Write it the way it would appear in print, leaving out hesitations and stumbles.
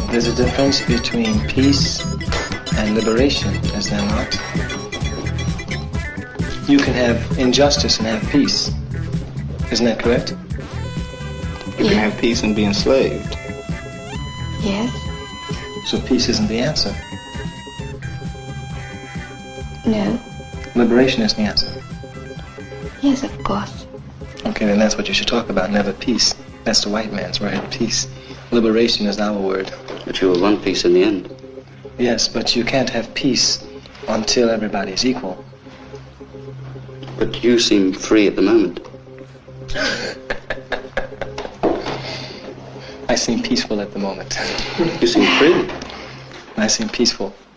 There's a difference between peace and liberation, is there not? You can have injustice and have peace. Isn't that correct? You can have peace and be enslaved. Yes. So peace isn't the answer. No. Liberation is the answer. Yes, of course. Okay, then that's what you should talk about, never peace. That's the white man's word, peace. Liberation is our word. But you will want peace in the end. Yes, but you can't have peace until everybody's equal. But you seem free at the moment. I seem peaceful at the moment. You seem free. I seem peaceful.